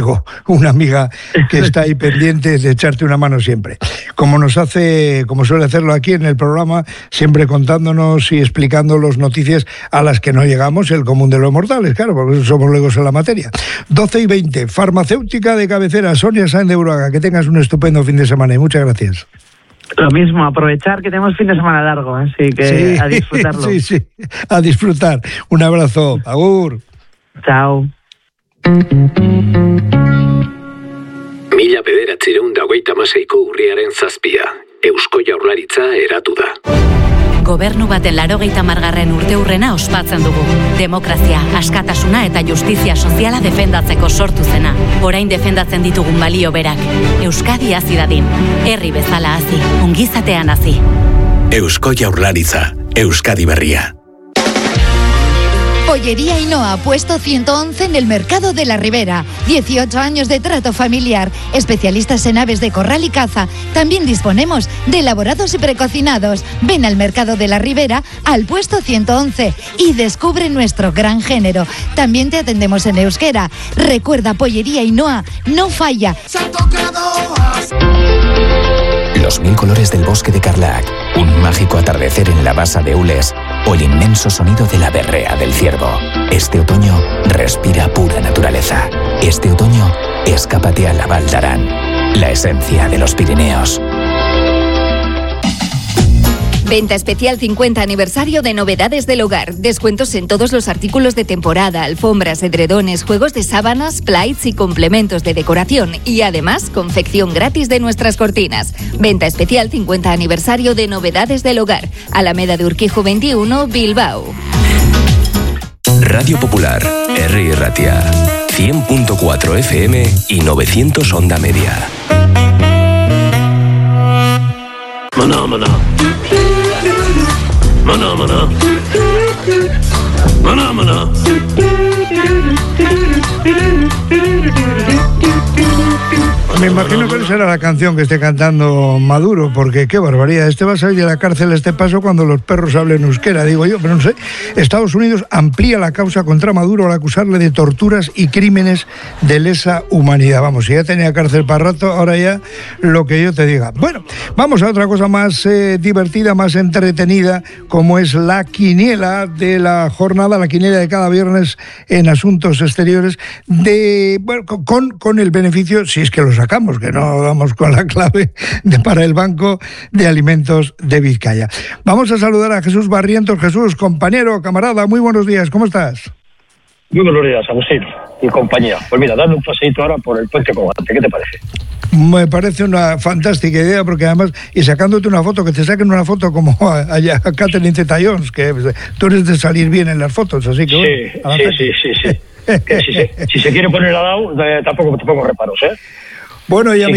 amigo, una amiga que está ahí pendiente de echarte una mano siempre. Como suele hacerlo aquí en el programa, siempre contándonos y explicando las noticias a las que no llegamos, el común de los mortales, claro, porque somos legos en la materia. 12:20, farmacéutica de cabecera, Sonia Sáenz de Uruaga. Que tengas un estupendo fin de semana y muchas gracias. Lo mismo, aprovechar que tenemos fin de semana largo, así que sí, a disfrutarlo. Sí, a disfrutar. Un abrazo, agur. Chao. Mila bederatziehun eta hogeita hamaseiko urriaren 7, Eusko Jaurlaritza eratu da. Gobernu baten 80. urteurrena ospatzen dugu. Demokrazia, askatasuna eta justizia soziala defendatzeko sortu zena. Orain defendatzen ditugun balio berak. Euskadi hazi dadin. Herri bezala hazi, ongizatean hazi. Eusko Jaurlaritza, Euskadi berria. Pollería Ainhoa, puesto 111 en el Mercado de la Ribera. 18 años de trato familiar. Especialistas en aves de corral y caza. También disponemos de elaborados y precocinados. Ven al Mercado de la Ribera, al puesto 111 y descubre nuestro gran género. También te atendemos en euskera. Recuerda, Pollería Ainhoa no falla. Los 1000 colores del bosque de Carlac, un mágico atardecer en la basa de Ules o el inmenso sonido de la berrea del ciervo. Este otoño respira pura naturaleza. Este otoño escápate a la Val d'Aran, la esencia de los Pirineos. Venta especial 50 aniversario de Novedades del Hogar. Descuentos en todos los artículos de temporada, alfombras, edredones, juegos de sábanas, plaits y complementos de decoración. Y además, confección gratis de nuestras cortinas. Venta especial 50 aniversario de Novedades del Hogar. Alameda de Urquijo 21, Bilbao. Radio Popular, Herri Ratia, 100.4 FM y 900 onda media. Maná, maná. Maná, maná. Maná, maná. Me imagino que esa era la canción que esté cantando Maduro, porque qué barbaridad. Va a salir de la cárcel este paso cuando los perros hablen euskera, digo yo, pero no sé. Estados Unidos amplía la causa contra Maduro al acusarle de torturas y crímenes de lesa humanidad. Vamos, si ya tenía cárcel para rato, ahora ya lo que yo te diga. Bueno, vamos a otra cosa más divertida, más entretenida, como es la quiniela de la jornada, la quiniela de cada viernes en Asuntos Exteriores, con el beneficio, si es que lo sacamos, que no damos con la clave para el Banco de Alimentos de Vizcaya. Vamos a saludar a Jesús Barrientos. Jesús, compañero, camarada, muy buenos días, ¿cómo estás? Muy buenos días, Agustín y compañía. Pues mira, dando un paseíto ahora por el puente Colgante, ¿qué te parece? Me parece una fantástica idea, porque además, y sacándote una foto, que te saquen una foto como allá a Catherine Zeta-Jones, que tú eres de salir bien en las fotos, así que bueno. Sí. Si se quiere poner al lado, tampoco te pongo reparos, ¿eh? Bueno, y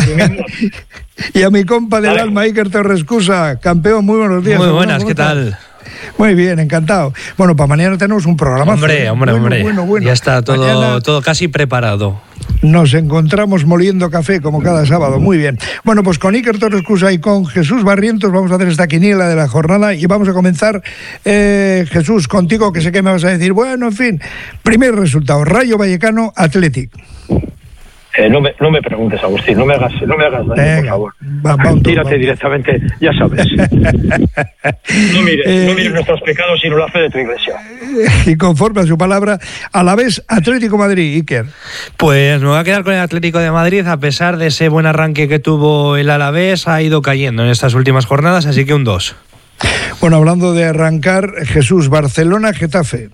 a mi compa del alma, Iker Torrescusa, campeón, muy buenos días. Muy buenas, ¿qué tal? Muy bien, encantado. Bueno, para mañana tenemos un programa. Hombre. Bueno. Ya está todo casi preparado. Nos encontramos moliendo café como cada sábado, muy bien. Bueno, pues con Iker Torrescusa y con Jesús Barrientos vamos a hacer esta quiniela de la jornada y vamos a comenzar, Jesús, contigo, que sé que me vas a decir, bueno, en fin, primer resultado, Rayo Vallecano Athletic. No me preguntes, Agustín, no me hagas daño, por favor. Tírate directamente, ya sabes. No mires nuestros pecados, sino la fe de tu iglesia. Y conforme a su palabra, Alavés Atlético Madrid, Iker. Pues me voy a quedar con el Atlético de Madrid, a pesar de ese buen arranque que tuvo el Alavés, ha ido cayendo en estas últimas jornadas, así que un 2. Bueno, hablando de arrancar, Jesús, Barcelona, Getafe.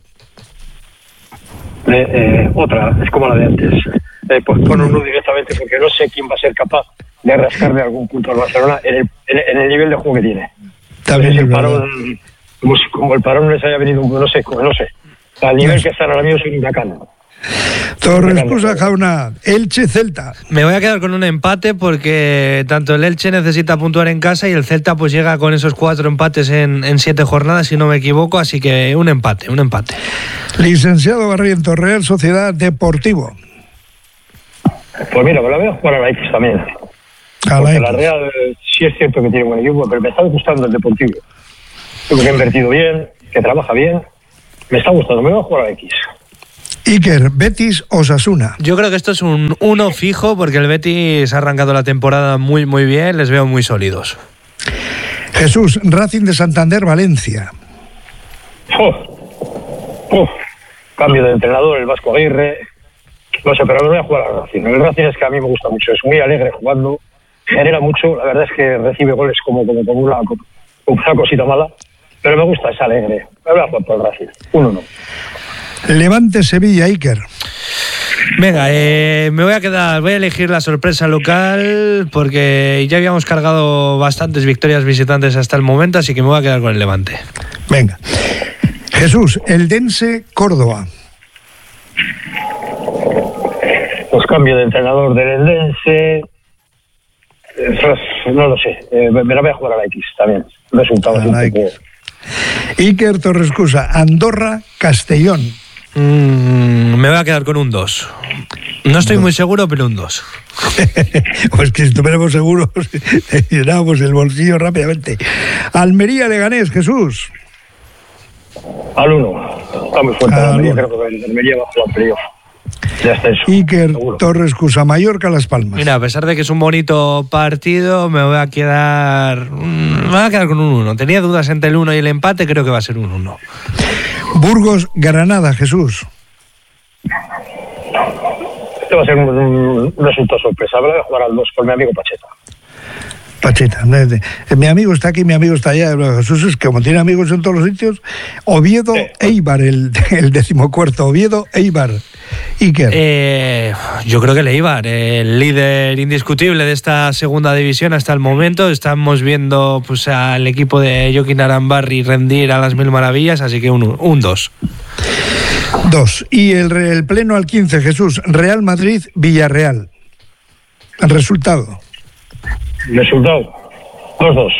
Otra, es como la de antes. Pues pon un 1 directamente, porque no sé quién va a ser capaz de rascarle algún punto al Barcelona en el nivel de juego que tiene. También el parón, como el parón les haya venido, no sé. Al nivel que están ahora mismo es un huracán. Torrescusa, Jauna, Elche, Celta. Me voy a quedar con un empate, porque tanto el Elche necesita puntuar en casa y el Celta pues llega con esos 4 empates en 7 jornadas, si no me equivoco, así que un empate. Licenciado Barrientos, Real Sociedad Deportivo. Pues mira, me la voy a jugar a la X también. Porque la Real sí es cierto que tiene buen equipo, pero me está gustando el Deportivo. Creo que ha invertido bien, que trabaja bien. Me está gustando, me voy a jugar a la X. Iker, Betis, Osasuna. Yo creo que esto es un 1 fijo porque el Betis ha arrancado la temporada muy muy bien, les veo muy sólidos. Jesús, Racing de Santander, Valencia. Cambio de entrenador, el Vasco Aguirre. No sé, pero no voy a jugar al Racing. El Racing es que a mí me gusta mucho, es muy alegre jugando, genera mucho, la verdad es que recibe goles como una cosita mala, pero me gusta, es alegre. Me voy a jugar por el Racing, 1-1. Levante, Sevilla, Iker. Venga, voy a elegir la sorpresa local porque ya habíamos cargado bastantes victorias visitantes hasta el momento, así que me voy a quedar con el Levante. Venga. Jesús, Eldense, Córdoba. Pues cambio de entrenador del Eldense. No lo sé, me la voy a jugar a la X también. Resultados un poco. Iker Torrescusa, Andorra, Castellón. Me voy a quedar con un 2. No estoy muy seguro, pero un 2. Pues que si estuviéramos seguros, llenábamos el bolsillo rápidamente. Almería, Leganés, Jesús. Al 1. Está muy fuerte Almería, creo que el Almería va a jugar playoff. Ya está eso. Iker Torrescusa, Mallorca, Las Palmas. Mira, a pesar de que es un bonito partido, me voy a quedar con un 1. Tenía dudas entre el 1 y el empate, creo que va a ser un 1. Burgos, Granada, Jesús. Este va a ser un resultado sorpresa. Voy a jugar al 2 con mi amigo Pacheta. Mi amigo está aquí, mi amigo está allá. Jesús es que como tiene amigos en todos los sitios. Oviedo, Eibar, el 14º. Oviedo, Eibar. Iker. Yo creo que el Eibar, el líder indiscutible de esta segunda división hasta el momento. Estamos viendo pues al equipo de Joaquín Arambarri rendir a las mil maravillas, así que un 2. 2. Y el pleno al 15, Jesús. Real Madrid, Villarreal. El resultado. 2-2.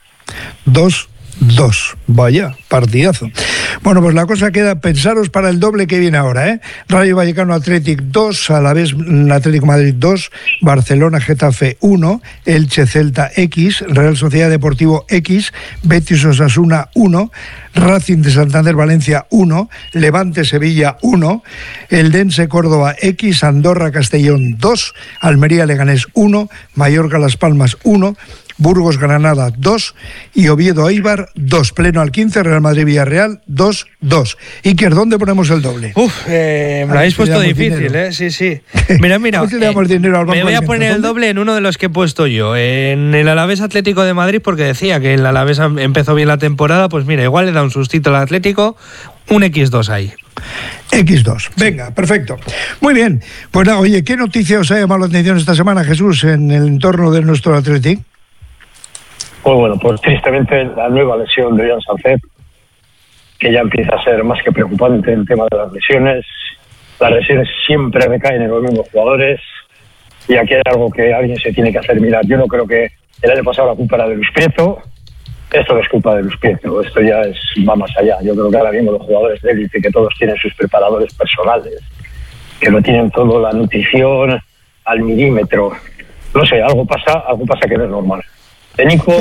2-2. Vaya, partidazo. Bueno, pues la cosa queda, pensaros para el doble que viene ahora, ¿eh? Rayo Vallecano Athletic 2, Alavés Atlético Madrid 2, Barcelona Getafe 1, Elche Celta X, Real Sociedad Deportivo X, Betis Osasuna 1, Racing de Santander Valencia 1, Levante Sevilla 1, Eldense Córdoba X, Andorra Castellón 2, Almería Leganés 1, Mallorca Las Palmas 1, Burgos Granada 2 y Oviedo Eibar 2. Pleno al 15, Real Madrid Villarreal 2-2. Iker, ¿dónde ponemos el doble? Me lo habéis puesto difícil, dinero. Sí. Mira. Me voy a poner el doble en uno de los que he puesto yo. En el Alavés Atlético de Madrid, porque decía que el Alavés empezó bien la temporada. Pues mira, igual le da un sustito al Atlético, un X2 ahí. X2. Venga, perfecto. Muy bien. Pues nada, oye, ¿qué noticia os ha llamado la atención esta semana, Jesús, en el entorno de nuestro Atlético? Pues bueno, pues tristemente la nueva lesión de Jan Sancet, que ya empieza a ser más que preocupante el tema de las lesiones. Las lesiones siempre recaen en los mismos jugadores y aquí hay algo que alguien se tiene que hacer mirar. Yo no creo que el año pasado la culpa era de Luis Prieto. Esto no es culpa de Luis Prieto, esto ya va más allá. Yo creo que ahora mismo los jugadores de élite, que todos tienen sus preparadores personales, que lo tienen todo, la nutrición al milímetro. No sé, algo pasa que no es normal. Nico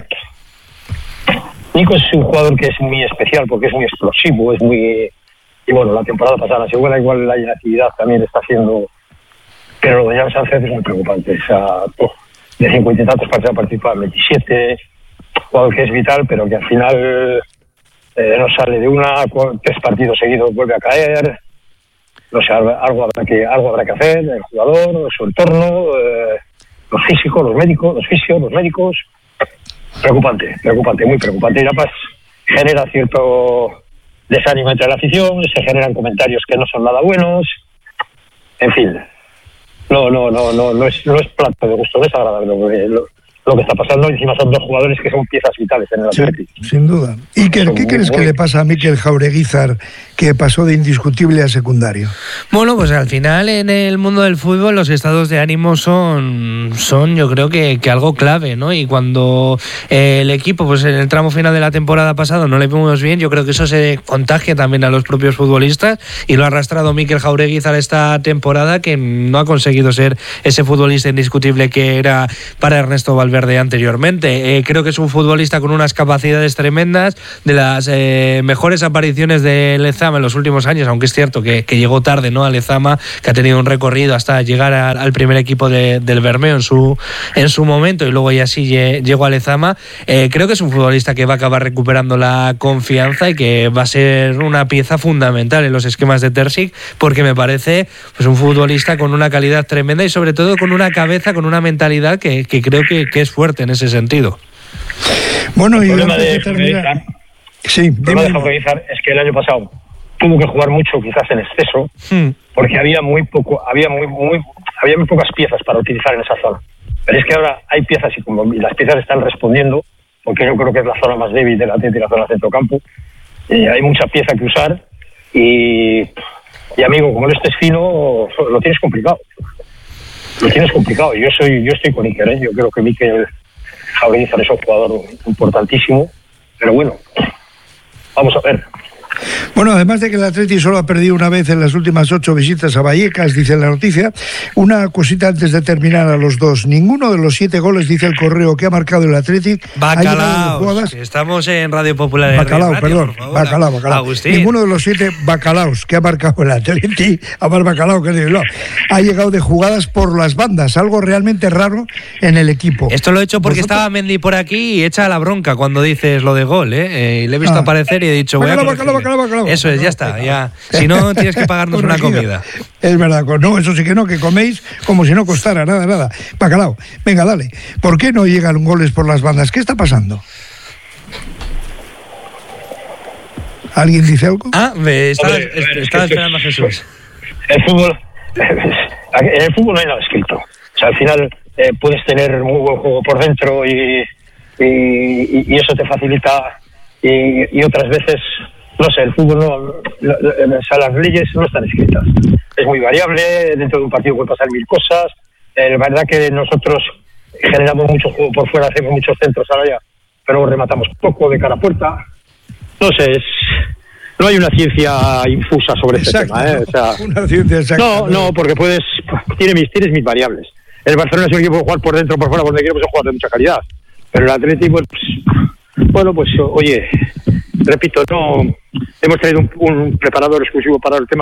es un jugador que es muy especial porque es muy explosivo, y bueno, la temporada pasada, igual la inactividad también está haciendo, pero lo de Jan Sánchez es muy preocupante. O sea, de 50 y tantos partidos ha participado en 27, jugador que es vital, pero que al final no sale de 3 partidos seguidos vuelve a caer. No sé, algo habrá que hacer, el jugador, su entorno, los físicos, los médicos, los fisios, los médicos. Preocupante, muy preocupante. Y la paz genera cierto desánimo entre la afición, se generan comentarios que no son nada buenos. En fin, no es plato de gusto, no es agradable lo que está pasando. Encima son 2 jugadores que son piezas vitales en el Atlético. Sin duda. Iker, ¿qué crees que le pasa a Mikel Jaureguizar, que pasó de indiscutible a secundario? Bueno, pues al final en el mundo del fútbol los estados de ánimo son yo creo que algo clave, ¿no? Y cuando el equipo, pues en el tramo final de la temporada pasada no le vimos bien, yo creo que eso se contagia también a los propios futbolistas y lo ha arrastrado Mikel Jaureguizar esta temporada, que no ha conseguido ser ese futbolista indiscutible que era para Ernesto Valverde Valverde anteriormente. Creo que es un futbolista con unas capacidades tremendas, de las mejores apariciones de Lezama en los últimos años, aunque es cierto que llegó tarde, ¿no?, a Lezama, que ha tenido un recorrido hasta llegar al primer equipo del Bermeo en su momento, y luego ya sí llegó a Lezama. Creo que es un futbolista que va a acabar recuperando la confianza y que va a ser una pieza fundamental en los esquemas de Terzic, porque me parece pues un futbolista con una calidad tremenda y sobre todo con una cabeza, con una mentalidad que creo que es fuerte en ese sentido. Bueno, el y problema de Favorizar, es que el año pasado tuvo que jugar mucho, quizás en exceso, porque había muy pocas piezas para utilizar en esa zona. Pero es que ahora hay piezas y como las piezas están respondiendo, porque yo creo que es la zona más débil del Atleti, la zona centrocampo, hay mucha pieza que usar y amigo, como no estés fino, lo tienes complicado. Yo estoy con Iker, ¿eh? Yo creo que Mikel Fabrizar es un jugador importantísimo, pero bueno, vamos a ver. Bueno, además de que el Atleti solo ha perdido una vez en las últimas 8 visitas a Vallecas, dice la noticia, una cosita antes de terminar a los dos. Ninguno de los 7 goles, dice el correo, que ha marcado el Atleti. Bacalaos, estamos en Radio Popular. Bacalao. Agustín. Ninguno de los 7 bacalaos que ha marcado el Atleti, a más bacalao que de Bilbao, ha llegado de jugadas por las bandas, algo realmente raro en el equipo. Esto lo he hecho porque estaba Mendy por aquí y echa la bronca cuando dices lo de gol, ¿eh? Y le he visto aparecer y he dicho, bacalao. Eso es, ya está. Ya. Si no, tienes que pagarnos una comida. Es verdad, no, eso sí que no, que coméis como si no costara nada. Bacalao, venga, dale. ¿Por qué no llegan goles por las bandas? ¿Qué está pasando? ¿Alguien dice algo? Estaba esperando a Jesús. En el fútbol no hay nada escrito. O sea, al final puedes tener muy buen juego por dentro y eso te facilita y otras veces, no sé, el fútbol las leyes no están escritas. Es muy variable, dentro de un partido puede pasar 1000 cosas. La verdad que nosotros generamos mucho juego por fuera, hacemos muchos centros al área, pero rematamos poco de cara a puerta. No sé, no hay una ciencia infusa sobre este tema, ¿eh? O sea, una ciencia exacta. No, porque tienes mis variables. El Barcelona es un equipo que jugar por dentro, por fuera, por donde quiera, pues es un jugador de mucha calidad. Pero el Atlético, pues oye, repito, no hemos traído un preparador exclusivo para el tema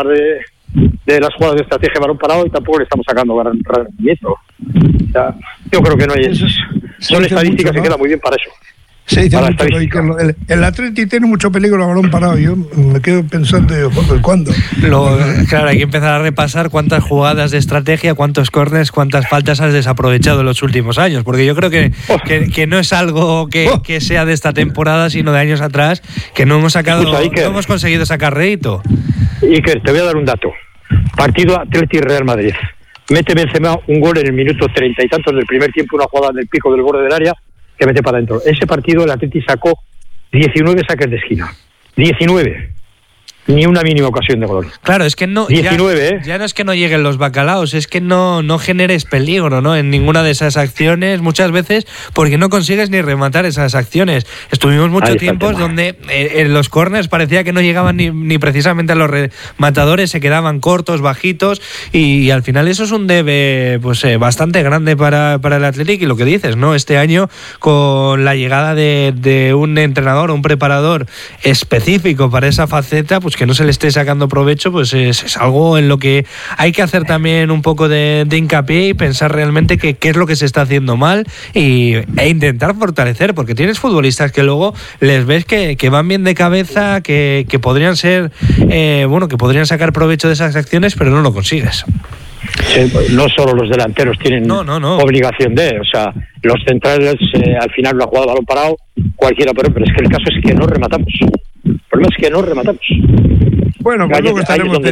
de las jugadas de estrategia balón parado y tampoco le estamos sacando gran rendimiento. O sea, yo creo que no hay eso. Son estadísticas que quedan muy bien para eso. Se dice mucho, el Atleti tiene mucho peligro a balón parado. Yo me quedo pensando, ¿cuándo? Claro, hay que empezar a repasar cuántas jugadas de estrategia, cuántos córners, cuántas faltas has desaprovechado en los últimos años, porque yo creo que no es algo que sea de esta temporada, sino de años atrás, que no hemos sacado, no hemos conseguido sacar rédito. Iker, te voy a dar un dato. Partido Atleti-Real Madrid. Mete Benzema un gol en el minuto 30 y tantos del primer tiempo, una jugada del pico del borde del área que mete para adentro. Ese partido el Atleti sacó 19 saques de esquina. 19. Ni una mínima ocasión de gol. Claro, es que no 19, ya no es que no lleguen los bacalaos, es que no generes peligro, ¿no? En ninguna de esas acciones, muchas veces, porque no consigues ni rematar esas acciones. Estuvimos mucho tiempo donde en los corners parecía que no llegaban ni precisamente a los rematadores, se quedaban cortos, bajitos, y al final eso es un debe bastante grande para el Athletic. Y lo que dices, ¿no? Este año, con la llegada de un entrenador, un preparador específico para esa faceta, pues que no se le esté sacando provecho, pues es algo en lo que hay que hacer también un poco de hincapié y pensar realmente qué es lo que se está haciendo mal e intentar fortalecer, porque tienes futbolistas que luego les ves que van bien de cabeza, que podrían ser que podrían sacar provecho de esas acciones, pero no lo consigues. Sí, no solo los delanteros tienen obligación o sea, los centrales al final una jugada de balón parado cualquiera, pero es que el caso es que no rematamos. El problema es que no rematamos. Bueno, pues luego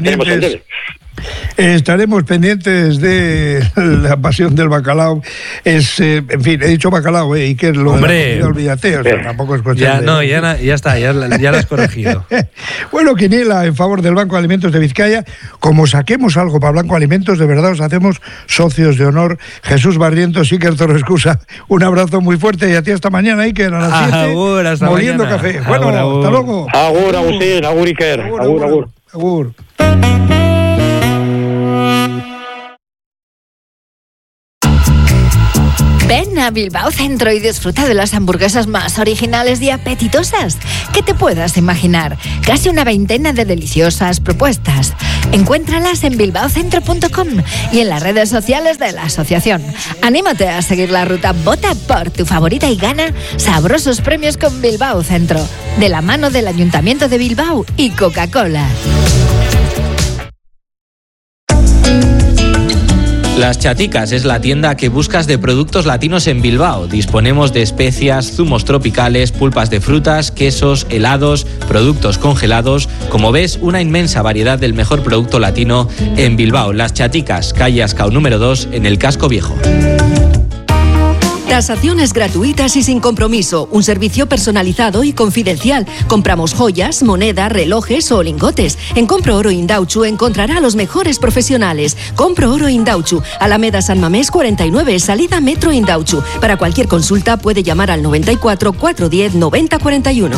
estaremos pendientes de la pasión del bacalao. En fin, he dicho bacalao, y que lo olvídate, o sea, tampoco es cuestión ya está, ya lo has corregido. Bueno, quiniela en favor del Banco de Alimentos de Vizcaya. Como saquemos algo para Blanco Alimentos, de verdad os hacemos socios de honor. Jesús Barrientos, Iker Torrescusa, un abrazo muy fuerte y a ti hasta mañana, Iker, a las 7, hasta moliendo mañana. Café. Bueno, hasta luego. Agur, Agustín, agur, Iker. Agur. Ven a Bilbao Centro y disfruta de las hamburguesas más originales y apetitosas que te puedas imaginar. Casi una veintena de deliciosas propuestas. Encuéntralas en bilbaocentro.com y en las redes sociales de la asociación. Anímate a seguir la ruta Vota por tu favorita y gana sabrosos premios con Bilbao Centro, de la mano del Ayuntamiento de Bilbao y Coca-Cola. Las Chaticas es la tienda que buscas de productos latinos en Bilbao. Disponemos de especias, zumos tropicales, pulpas de frutas, quesos, helados, productos congelados. Como ves, una inmensa variedad del mejor producto latino en Bilbao. Las Chaticas, calle Ascao número 2, en el Casco Viejo. Tasaciones gratuitas y sin compromiso. Un servicio personalizado y confidencial. Compramos joyas, moneda, relojes o lingotes. En Compro Oro Indauchu encontrará a los mejores profesionales. Compro Oro Indauchu, Alameda San Mamés 49, salida Metro Indauchu. Para cualquier consulta puede llamar al 94 410 90 41.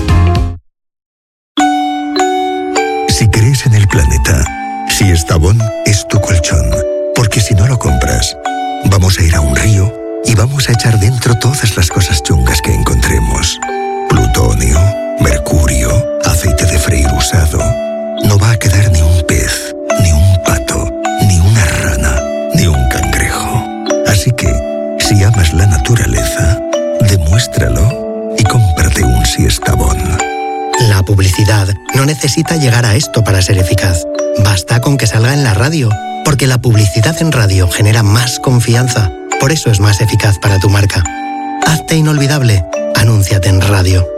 Si crees en el planeta, Siestabón es tu colchón. Porque si no lo compras, vamos a ir a un río y vamos a echar dentro todas las cosas chungas que encontremos. Plutonio, mercurio, aceite de freír usado. No va a quedar ni un pez, ni un pato, ni una rana, ni un cangrejo. Así que, si amas la naturaleza, demuéstralo y cómprate un Siestabón. La publicidad no necesita llegar a esto para ser eficaz. Basta con que salga en la radio, porque la publicidad en radio genera más confianza. Por eso es más eficaz para tu marca. Hazte inolvidable. Anúnciate en radio.